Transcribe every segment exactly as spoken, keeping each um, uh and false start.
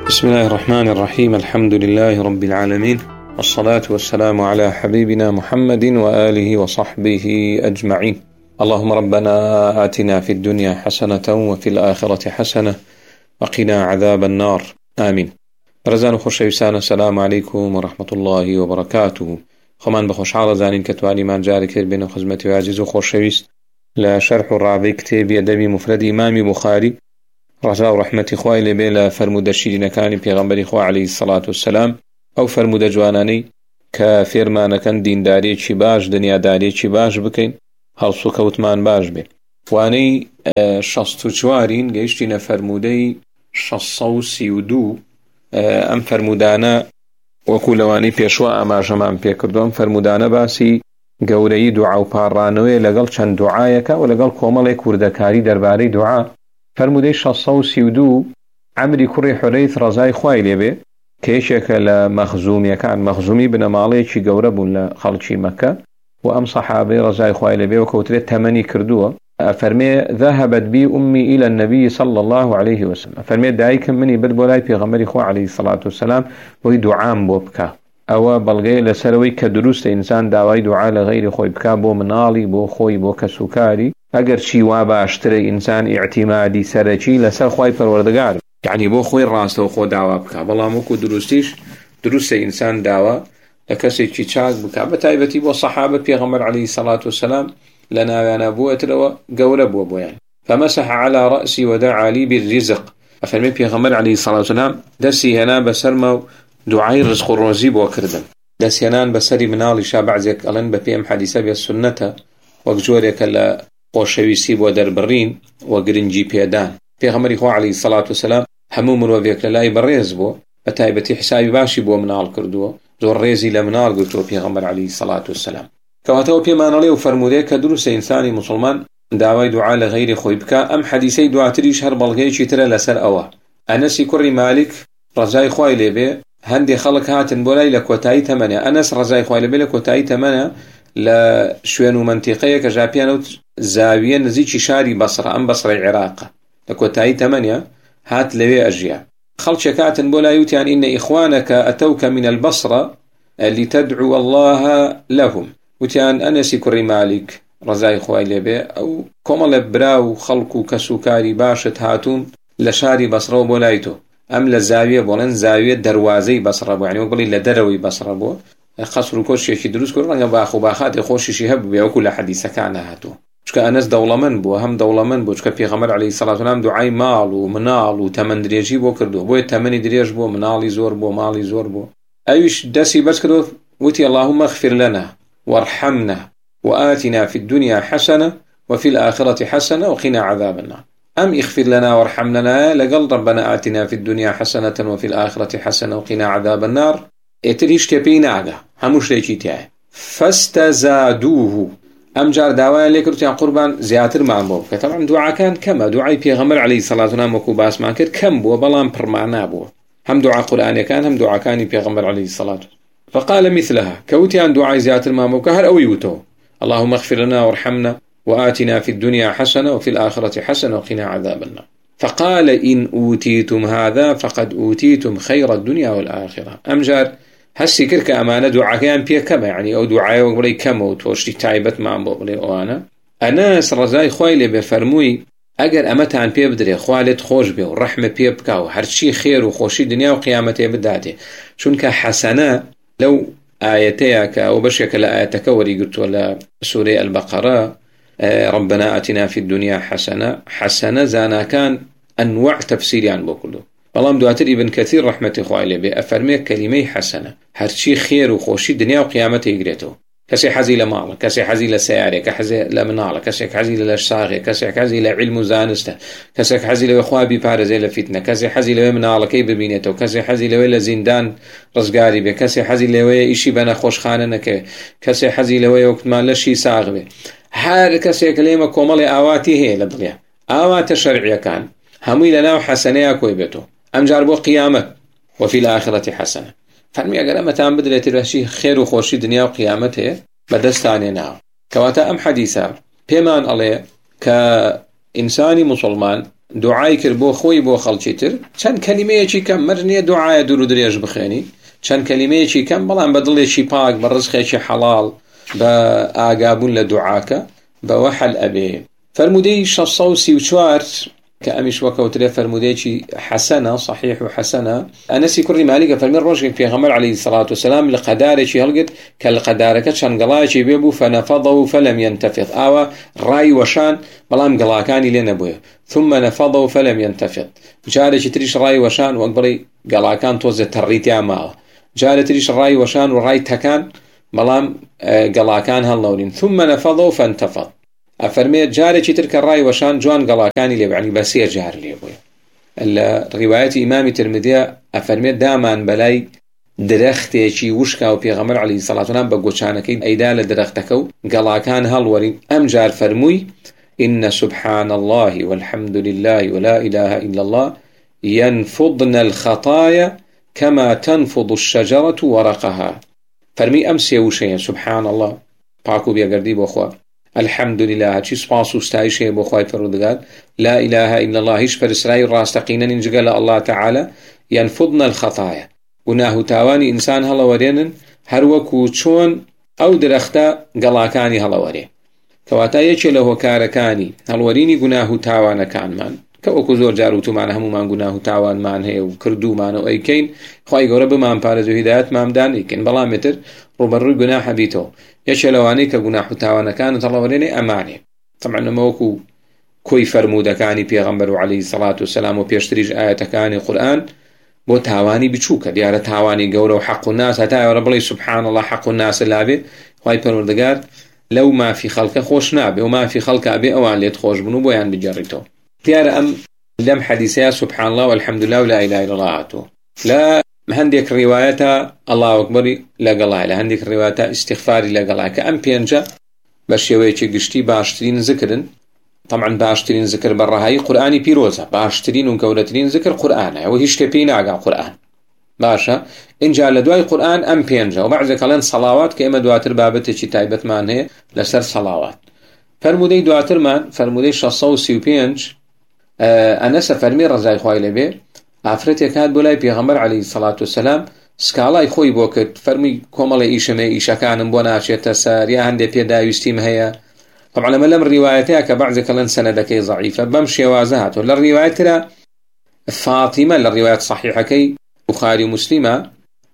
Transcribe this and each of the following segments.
بسم الله الرحمن الرحيم. الحمد لله رب العالمين، والصلاة والسلام على حبيبنا محمد وآله وصحبه أجمعين. اللهم ربنا آتنا في الدنيا حسنة وفي الآخرة حسنة وقنا عذاب النار، آمين. رزان خوشویستان، السلام عليكم ورحمة الله وبركاته. خمان بخوش حال زانين كتواني من جاري كرد بين خزمتي وعزيز وخوشويست لشرح الرابع كتاب أدب مفرد إمام بخاري رضا ورحمة إخوائي لبيلا فرمود الشيرين كان بيغمبر إخوة عليه الصلاة والسلام أو فرمود جواناني كفرمان كان دين داري چي باش دنيا داري چي باش بكين هلسو كوتمان باش بين واني شصتو چوارين گيشتين فرمودي شصو سيودو ام فرمودانا وكولواني بيشوا اما جمعن بيكردوم فرمودانا باسي گوري دعاو پارانوي لقل چند دعايكا ولقل كومالي كوردكاري درباري دعا فرمودي شصو سيودو عمري كوري حريث رزاي خواي ليبي كيشك لمخزومي كان مخزومي بن مالي چي قوربو لخلچي مكة وام صحابي رزاي خواي ليبي وكوتري تمني كردوه فرمي ذهبت بي أمي إلى النبي صلى الله عليه وسلم فرمي دايكم مني بدبولاي في غمري خوا عليه الصلاة والسلام ويدعام بوبكا أو بلغي لسروي كدروست إنسان داوي دعاء لغير خوي بكا بو منالي بو خوي بو كسوكاري أجر شي وابا اشتري إنسان اعتمادي سرچي لسر خوي پروردگار يعني بو خوي راست وخو دعوة بكا بلا موكو دروستيش دروست إنسان دعوة لكسي چي چاك بكا بتايبتي بو صحابة في غمر عليه الصلاة والسلام لنا أنا بوت لو قورب وبويان فمسح على رأسي ودعا لي بالرزق أفرمي بيغمر عليه الصلاة والسلام دسي هنا بسرمو دعاي رزق الرزيب وكردن دسي هنا بسري منالي شابعزك ألن ببيم حديثة بالسنة وقجوريك اللي قوشويسيب ودر برين وقرنجي بيدان بيغمر إخوة عليه الصلاة والسلام همو مروفيك للاي بريز بو بتايبتي حسابي باشي بو منال كردو زور ريزي لمنال قلتو بيغمر عليه الصلاة والسلام كواتو بيمان عليه وفرموديه كدروس إنساني مسلمان دعوي دعاء لغير خوي بكا أم حديثي دعاء تريش هر بلغي چي ترى لسر أوا أنسي كري مالك رزاي خواي لبي هندي خلق هاتن بولاي لكوتاي تمنى أنس رزاي خواي لبي لكوتاي تمنى لشوينو منطقية كجابيانو زاوية نزيشي شاري بصرة أم بصرة العراق لكوتاي تمنى هات لبي أجيا خلق شكاتن بولاي يعني إن إخوانك أتوك من البصرة لتدعو الله لهم وتيان أنسي كري مالك رزاي خواي لبي أو كومال براو خلقو كسوكاري باشت هاتون لشاري بصرة بولايتو أم لزاوية بولن زاوية دروازي بصرة يعني وقبلي لدروي بصرة بو خسرو كوش يشي دروس كورو رنگا باخو باخات خوش يشي هب بيو كل حديثة كان هاتو شكا أنس دولمن بو هم دولمن بو شكا بيغمر عليه الصلاة والسلام دعاي مال ومنال وتمن دريجي بو كردو بو تمني دريج بو منالي زور بو مالي زور بو أيش داسي بس كدو وتي اللهم اغفر لنا وارحمنا وآتنا في الدنيا حسنة وفي الآخرة حسنة وقنا عذاب النار. أم اغفر لنا وارحمنا لقل ربنا آتنا في الدنيا حسنة وفي الآخرة حسنة وقنا عذاب النار اتريش تبين عقا هموش ليشي تاعي فاستزادوه أم جار دعوان ليك رتيان قربان زياتر مع بوبك طبعا دعا كان كما دعاي بيغمر عليه الصلاة والسلام وكو باس ما كر كم بو بلان برمعنا بو هم دعا قرآن كان هم دعا كان بيغمر عليه الصلاة والسلام فقال مثلها كوتي عن دعاء زيادة المامو كهر أو يوتو اللهم اغفر لنا وارحمنا وآتنا في الدنيا حسنة وفي الآخرة حسنة وقنا عذاب النار. فقال إن أوتيتم هذا فقد أوتيتم خير الدنيا والآخرة. أمجار هسي كرك أمانة دعاء كان بيه كما يعني أو دعاء وقبلي كما وتوشتي تعيبت مع بقبلي أوانا أناس رزاي خوالي بفرموي أجر أمتى عن بيه بدري خوالت خوش بيه والرحمة بيه بكاو هرشي خير وخوشي دنيا وقيامته بداته شونك حسنة لو آياتيك أو بشيك لآياتك وري قلت ولا سورة البقرة ربنا آتنا في الدنيا حسنة حسنة زانا كان أنواع تفسيري عن بكله والله مدواتر ابن كثير رحمة إخوائي لبي أفرمي كلمة حسنة هرشي خير وخوشي دنيا وقيامته يقريته كسي حزي لمال كسي حزي لسياري كسي لمنال كسي حزي للشاغي كسي حزي لعلم زانسته كسي حزي لخوابي بارزي لفتنة كسي حزي لمنال كي ببينته كسي حزي لزندان رزقاري بي كسي حزي لوي إشي بنا خوش خاننك كسي حزي لوي وقت ما لشي ساغ بي هار كسي كلمة كومالي آواتي هي لدليا آوات الشرعية كان همي لنا حسنية كويبته أم جاربو قيامة وفي الآخرة حسنة فرمي أقل أما تام بدلت الرشي خير وخوشي دنيا وقيامته بدستاني ناو كواتا أم حديثا بيمان عليه إنساني مسلمان دعای کرد بۆ خۆی بۆ خەڵکی تر چەند کەلیمەیەکی کەم مەرجە دوعایە دوور و درێژ بخوێنی چەند کەلیمەیەکی کەم بەڵام بە دڵێکی پاک بە ڕزقێکی حەڵاڵ بە ئاگابوون لە دوعاکە بەوە حەل ئەبێ. فرمودەی شەش سەد و سی و چوار کە ئەمیش وەکەوترێ فرمودەیەکی حەسەنە صحیح و حەسەنە ئەنەسی کوڕی مالیکە فەرمی ڕۆژێک پێغەمبەر عەلەیهی سەڵات وسەلام لە قەدارێکی هەڵگرت کە لە قەدارەکە چەند گەڵایەکی بێ بوو فەنەفەضەه فەلەم ينتفض ئاوا ڕای وەشان بەڵام گەڵاکانی لێ نەبووە ثم نفضه فلم ينتفض جارێکی تریش ڕای وەشان وەک بڵێ گەڵاکان تۆزە تەڕیتیان ماوە جارێکی تریش ڕای وەشان و ڕای تەکان بەڵام گەڵاکان هەڵنەورین ثم نفضه فانتفض ئەفەرمێت جارێکی تر کە ڕای وەشان جوان گەڵاکانی لێ بوو بە سێ جار لێ بووە. لە ڕیوایەتی ئیمامی ترمذیە ئەفەرمێت دامان بەلای درەختێکی وشکا و پێغەمبەر عەلەیهی سەڵات وسەلام بە گۆچانەکەی ئەیدا لە درەختەکە و گەڵاکان هەڵوەرین ئەم جار فەرمووی إن سبحان الله والحمد لله ولا إله إلا الله ينفضن الخطايا كما تنفض الشجرة ورقها. فرمي أمسي وشيء سبحان الله باكو بيقردي بوخوا الحمد لله هاتشي سپاس و ستایش بۆ خوای پەروەردگار لا إله إلا الله هیچ پەرسترای ڕاستەقینە نینجگە لە الله تعالى ينفضن الخطايا گوناه و تاوانی ئینسان هەڵەوەرێنن هەروەکو چۆن ئەو درەختە گەڵاکانی هەڵەوەرێ کەواتە یەکێ لە هۆکارەکانی هەڵوەرینی گوناه و تاوانەکانمان کە وەکو زۆر جار وتومان هەمومان گوناه و تاوانمان هەیە و کردومانە و ئەیکەین خوای گەورە بمان پارێز و هیدایەتمان ئیکەین بەڵام ئێتر ڕوبەڕووی گوناحە بیتەوە یەکێ لەوانەی کە گوناه و تاوانەکانت هەڵەوەرێنێ ئەمانێ طبعا ئەمە وەکو کۆی فەرموودەکانی پێغەمبەر و عەلەیهی سەڵات وسەلام و پێشتریش ئایەتەکانی قورئان بۆ تاوانی بچووکە دیارە تاوانی گەورە و حەق و ناس هەتا ئێوە بڵێ سوبحان الله حەق و ناسە لابێ خوای پەروەردگار لەو مافی خەڵکە خۆش نابێ و مافی خەڵکە ئەبێ ئەوان لێت خۆش بن و بۆیان بجێڕیتەوە. دیارە ئەم لەم حەدیثەیە سوبحان الله والحمد لله ولا إله إلا الله هاتووە. لە هەندێک ڕیوایەتە الله ئەکبەری لەگەڵایە لە هەندێک ڕیوایەتە ئیستیغفاری لەگەڵایە کە ئەم پێنجە بە شێوەیەکی گشتی باشترین ذکرن. طبعا باشترین ذکر بەڕەهایی قورئانی پیرۆزە باشترین و گەورەترین ذکر قورئانە ئەوە هیچ شتێ پێی ناگا قورئان باشە اینجا لە دوای قورئان ئەم پێنجە و بەعزێک ئەڵێن سەڵاوات کە ئێمە دواتر بابەتێکی تایبەتمان هەیە لەسەر سەڵاوات. فەرموودەی دواترمان فەرموودەی شەش سەد و سی و پێنج ئەنەسە فەرمی ڕەزای خوای لێبێ ئافرەتێک هات بۆ لای پێغەمبەر عەلەیهی سەڵات وسەلام سکاڵای خۆی بۆ کرد فەرمی کۆمەڵی ئیشەمێ ئیشەکانم بۆ ناچێتە سەر یا هەندێک پێداویستیم هەیە. طبعا لما لم روايتها كبعض كلن سندكي ضعيفة بمشي وازهات ولا الرواية فاطمة للرواية صحيحة كي بخاري مسلمة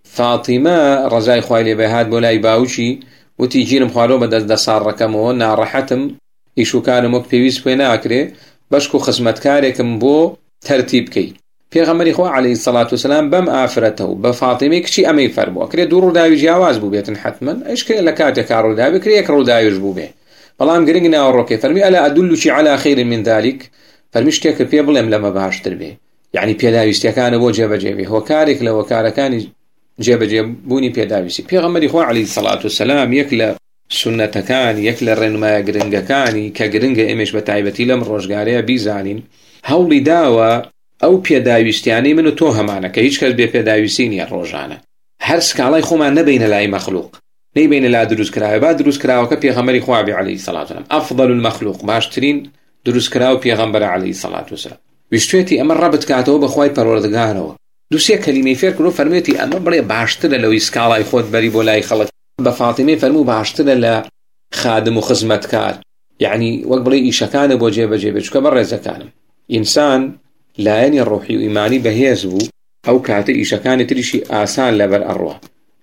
فاطمة رزاي خوالي بهاد بولاي باوشي وتيجين مخالو بدأ دصار ركمو نارحتم إيشو كان مك بيويس بينا أكري بشكو خزمتكاريكم بو ترتيب كي پیغمبر خو عليه الصلاة والسلام بم آفرته بفاطمة كشي أمي فربو أكري دور داوي جواز بو بيتن حتما إيش كري لكاتك عرو داوي كري يكرو داوي جبو بيه بەڵام گرنگ ناوەڕۆکێ فەرمی ئەلا ئەدولکی عەلا خەیر من ذلك فەرمی شتێکە پێ بڵێم لەمە باشتر بێ یعنی پێداویستیەکانە بۆ جێبەجێ بێ هۆکارێک لە هۆکارەکانی جێبەجێبوونی پێداویستی پێغەمبەری خوا عەلەیهی سەڵات وسەلام یەک لە سونەتەکان یەک لە ڕێنمایە گرنگەکانی کە گرنگە ئێمەش بە تایبەتی لەم ڕۆژگارەیە بیزانین هەوڵی داوە ئەو پێداویستیانەی من و تۆ هەمانە کە هیچ کەس بێ پێداویستی نییە ڕۆژانە هەر سکاڵای خۆمان نەبینە لای مەخلوق نيبين لا دروس كراوي بعد دروس كراوي كبيغمبر خوابي عليه الصلاة والسلام أفضل المخلوق باشترين دروس كراوي بيغمبر عليه الصلاة والسلام ويشتويتي أمر ربط كاتو بخواي پروردگارو دوسيا كلمة فيركنو فرميتي أمر بري باشتر لو يسكالا يخود بري بولاي خلق بفاطمة فرمو باشتر لا خادم وخزمتكار يعني وقبلي إيشاكان بو جيبا جيبا شكا بري زكانم إنسان لا يعني الروحي وإيماني بهيزبو أو كاتي إيشاكان تريشي آسان لبر أروح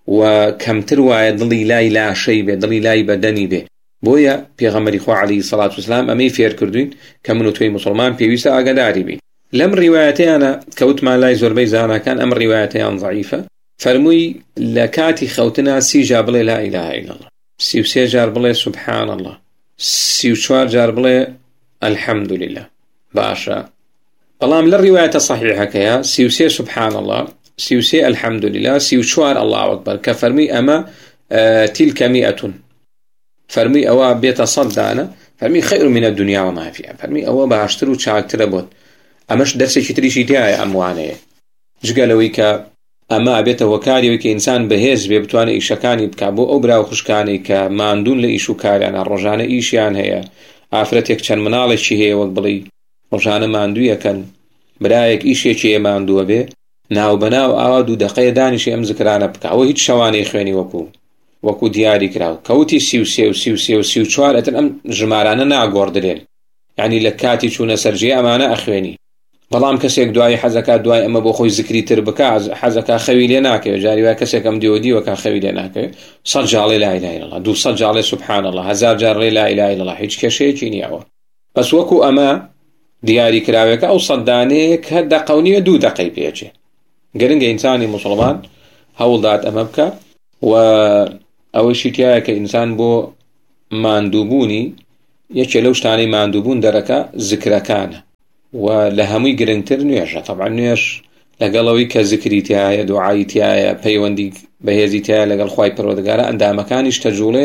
وكمتر وایە دڵی لای لاشەی بێ دڵی لای بەدەنی بێ بۆیە پێغەمبەری خوا عەلەیهی سەڵات وسەلام ئەمەی فێر کردوین کە من و تۆی موسڵمان پێویستە ئاگاداری بین لەم ڕیوایەتەیانە کەوتمان لای زۆربەی زاناکان ئەم ڕیوایەتەیان ضعیفە فەرمووی لە کاتی خەوتنا سی جار بڵێ لا إله إلا الله سی و سێ جار بڵێ سوبحان الله سی و چوار جار بڵێ الحمد لله باشە بەڵام لە ڕیوایەتە صحیحەکەیە سی و سێ سوبحان الله سيوسي الحمد لله سيوشوار الله أكبر كفرمي أما آه تلك مئة فرمي أوا بيت صدانا فرمي خير من الدنيا وما فيها فرمي أوا باشترو تشاكتر بوت أماش درسي شتريشي تياي أمواني جقالويك أما بيت وكاري ويك إنسان بهيز بيبتوان إيشاكاني بكابو أو براو خشكاني كماندون لإيشو كاري أنا الرجانة إيشيان هي ئافرەتێک چەند مناڵێکی هەیە وەک بڵێ ڕۆژانە ماندوویەکەن برایەک ئیشێکی ماندووە بێ ناو بەناو ئاوا دوو دەقەیە دانیشی ئەم زکرانە بکە ئەوە هیچ شەوانەی خوێنی وەکو وەکو دیاری کراوە کەوتی سی و سێ و سی و سێ و سی و چوار ئەتن ئەم ژمارانە ناگۆڕدرێن یعنی لە کاتی چوونە سەرجێ ئەمانە ئەخوێنی بەڵام کەسێک دوای حەزەکە دوای ئەمە بۆ خۆی زکری تر بکە حەزەکە خەوی لێ ناکەوێت جاری وای کەسێک ئەم دیوە دیوەکە خەوی لێ ناکەوێت سەد جاڵێ لا ئیلاهە ئیلەڵڵا دووسەد جاڵێ سوبحان الله هەزار جاڵێ لا ئیلاهە ئیلەڵڵا هیچ کێشەیەکی نییەوە بەس وەکو ئەمە دیاری کراوێکە ئەو سەد دانەیەک هەر دەقەونیە دوو دەقەی پێچێ گرنگە ئینسانی موسڵمان هەوڵدات ئەمە بکە و ئەوەشی تایە کە ئینسان بۆ ماندووبوونی یەکێ لەو شتانەی ماندووبوون دەرەکە زکرەکانە و لە هەمووی گرنگتر نوێژە طبعا نوێژ لەگەڵەوەی کە زکری تایە دوعای تایە پەیوەندی بەهێزی تایە لەگەڵ خوای پەروەردگارە ئەندامەکانیش تەجوڵێ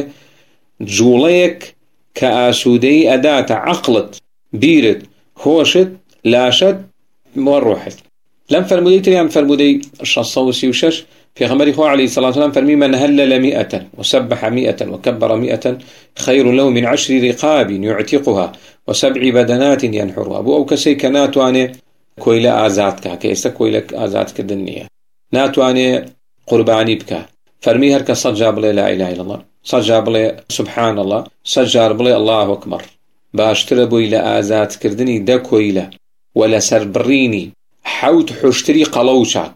جوڵەیەک کە ئاسوودەی ئەداتە عەقڵت بیرت هۆشت لاشت و ڕوحت لەم فەرمودەی تریان فەرمودەی شەش و سی و شەش پێغەمبەری خوا عەلەیهی سەڵاتو وسەلام فەرمی من هلل مئة وسبح مئة وكبر مئة خير له من عشر رقاب يعتقها وسبع بدنات ينحرها بو او کەسێک کە ناتوانێ کۆیلە ئازاد بکە کە ئێستا کۆیلە ئازادکردن نییە ناتوانێ قوربانی بکە فەرمی هەر کە سەد جار بڵێ لا ئیلاهە ئیلەڵڵا سەد جار بڵێ سوبحان الله سەد جار بڵێ الله ئەکبەر باشترە بۆی لە ئازادکردنی دە کۆیلە و لە سەربڕینی حەوت حوشتری قەڵەوچە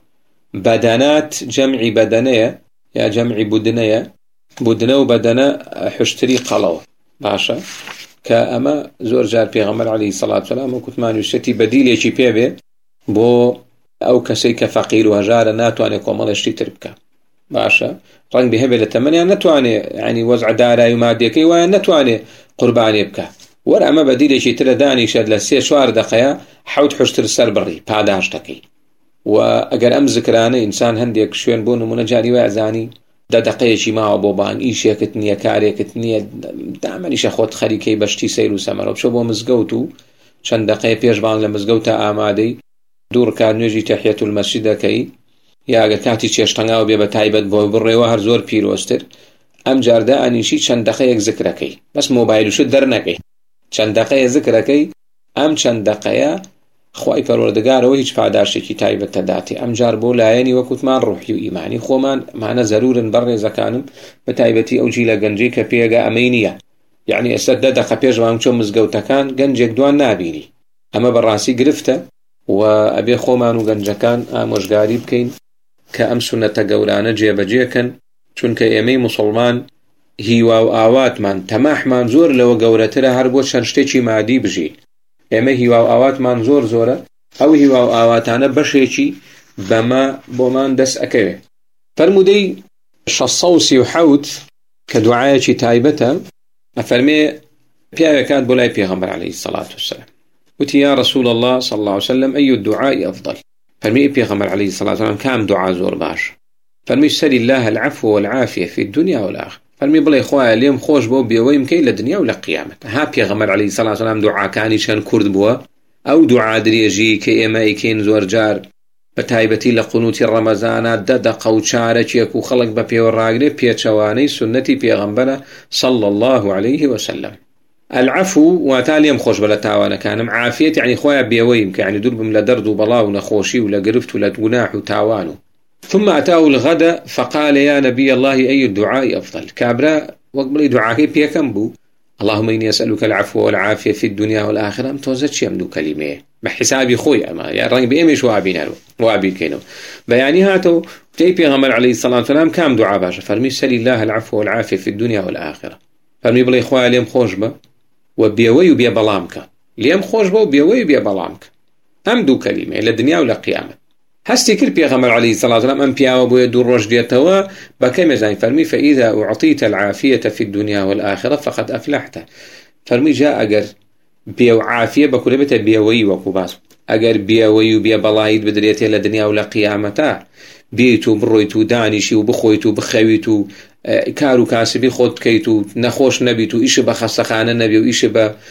بدنات جمعی بدنەیە یا جمعی بودنەیە بودنە و بدنە حوشتری قەڵەوە باشە کە ئەمە زۆر جار پێغەمبەر عەلەیهی سەڵاتو وسەلام وتمانی وشەتی بەدیلێکی پێبێ بۆ ئەو کەسەی کە فەقیر و هەژارە ناتوانێت کۆمەڵێشتی تر بکە باشە ڕەنگ بێ هەبێ لە تەمەنیان ناتوانێت ینی وەزع دارایی و مادیەکەی وایە ناتوانێت قوربانێ بکە وەرە ئەمە بەدیلێکی ترە دانیشێت لە سێ چوار دەقەیە حەوت حوشتر سەر بڕی پاداشتەکەی و ئەگەر ئەم زکرانە ئینسان هەندێک شوێن بۆ نمونە جاری وای ئەزانی دە دەقەیەکی ماوە بۆ بان ئیشێکت نییە کارێکت نییە دامەنیشە خۆت خەریکەی بەشتی سەیر و سەمەرە بچۆ بۆ مزگەوت و چەند دەقەیە پێش بان لە مزگەوتە ئامادەی دوو ڕکات نوێژی تەحیەت المەسجید دەکەی یا ئەگەر کاتی چێشتەنگاو بێ بە تایبەت بۆ بڕێوە هەر زۆر پیرۆستر ئەم جاردا ئەنیشی چەند دەقەیەک زکرەکەی بەس مۆبایلوشت دەرنەکەی چەند دەقەیە زکرەکەی ئەم چەند دەقەیە خوای پەروەردگارەوە هیچ پاداشێکی تایبەت دەداتێ ئەم جار بۆ لایەنی وەکوتمان ڕوحی و ئیمانی خۆمان مانە زەرورن بەڕێزەکانم بە تایبەتی ئەو جیلە گەنجەی کە پێگە ئەمەی نییە یعنی ئێستا دە دەقە پێش مانگ چۆن مزگەوتەکان گەنجێک دوان نابینی ئەمە بەڕاستی گرفتە و ئەبێ خۆمان و گەنجەکان ئامۆژگاری بکەین کە ئەم سونەتە گەورانە جێبەجێکەن چونکە ئێمەی موسڵمان هیوا و ئاواتمان تەماحمان زۆر لەوە گەورەترە هەر بۆ چەند شتێکی مادی بژین ئێمە هیوا و ئاواتمان زۆر زۆرە ئەو هیوا و ئاواتانە بەشێکی بەمە بۆمان دەست ئەکەوێ فەرمودەی شەش و سی و حەوت کە دوعایەکی تایبەتە ئەفەرمێ پیاوێکات بۆ لای پێغەمبەر عەلەیهی سەڵاتو وسەلام وتی یا رسول الله صلى الله عليه وسلم أي الدعاء أفضل فەرمی پێغەمبەر عەلەیهی سەڵاتو وسەلام کام دوعا زۆر باش فەرمی سەل الله العفو والعافية في الدنيا والآخرة فەرمی بڵێ خوایە لێم خۆش بۆ بێوەیم کەی لە دنیا و لە قیامەت ها پێغەمبەر عەلەیهی سەڵاتو وسەلام دوعاکانی چەند کورد بووە ئەو دوعا درێژی کە ئێمە ئەیکەین زۆر جار بە تایبەتی لە قونوتی ڕەمەزانە دە دەقە و چارەکێک و خەڵک بە پێوە ڕاگرێ پێچەوانەی سونەتی پێغەمبەرە صلى الله عليه وسلم العفو واتا لێم خۆش بە لە تاوانەکانم عافیت یعنی خوایە بێوەیم کە یعنی دوور بم لە دەرد و بەڵا و نەخۆشی و لە گرفت و لە گوناح و تاوان و ثم أتاه الغد فقال يا نبي الله أي الدعاء أفضل كابرا وقبل دعاء بيكم بو اللهم إني أسألك العفو والعافية في الدنيا والآخرة متوزت شيء من كلمة بحسابي خوي أما يا راني بإيمش وابينارو وابين كينو بياني هاتو تي بيغمر عليه الصلاة والسلام كام دعاء باشا فرمي سل الله العفو والعافية في الدنيا والآخرة فرمي بلي خويا ليم خوش با وبيوي وبيا بلامك ليم خوش با وبيوي وبيا بلامك هم دو كلمة إلى الدنيا ولا قيامة هستی کرد پێغەمبەر عەلەیهی سەڵاتو وسەلام ئەم پیاوە بۆیە دوو ڕۆژ دێتەوە بەکەی مەزانی فەرمی فإذا أعطيت العافية في الدنيا والآخرة فقد أفلحت فەرمی جا ئەگەر بێ و عافیە بەکوورە بێتە بێوەیی وەکو باس ئەگەر بێوەی و بێ بەڵایت بدرێتێ لە دنیا و لە قیامەتە بێیت و بڕۆیت و دانیشی و بخۆیت و بخەویت و کار و کاسبی خۆت بکەیت و نەخۆش نەبیت و ئیش بە خەستەخانە نەبی و ئیش بە